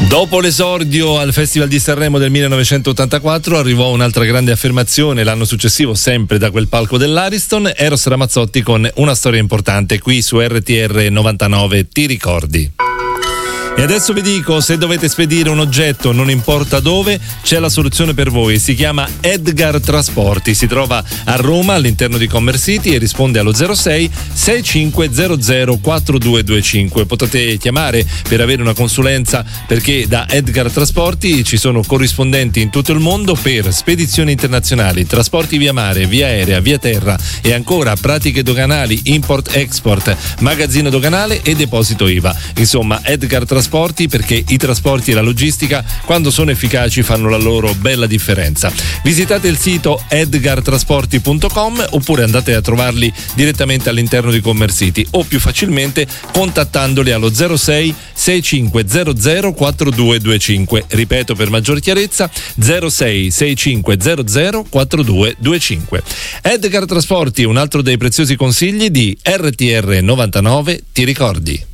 Dopo l'esordio al Festival di Sanremo del 1984 arrivò un'altra grande affermazione l'anno successivo, sempre da quel palco dell'Ariston, Eros Ramazzotti con Una storia importante qui su RTR 99, ti ricordi? E adesso vi dico, se dovete spedire un oggetto, non importa dove, c'è la soluzione per voi. Si chiama Edgar Trasporti, si trova a Roma all'interno di Commerce City e risponde allo 06 6500 4225. Potete chiamare per avere una consulenza, perché da Edgar Trasporti ci sono corrispondenti in tutto il mondo per spedizioni internazionali, trasporti via mare, via aerea, via terra e ancora pratiche doganali, import-export, magazzino doganale e deposito IVA. Insomma, Edgar Trasporti, perché i trasporti e la logistica, quando sono efficaci, fanno la loro bella differenza. Visitate il sito edgartrasporti.com oppure andate a trovarli direttamente all'interno di Commerce City o più facilmente contattandoli allo 06 6500 4225. Ripeto per maggior chiarezza, 06 6500 4225. Edgar Trasporti, un altro dei preziosi consigli di RTR 99, ti ricordi?